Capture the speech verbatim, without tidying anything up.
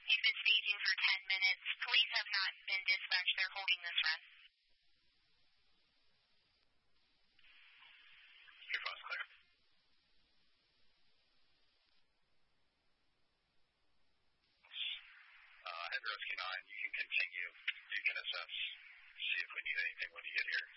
He's been staging for ten minutes. Police have not been dispatched. They're holding this run. Your phone's clear. Uh, head rescue nine, you can continue. You can assess, see if we need anything when you get here.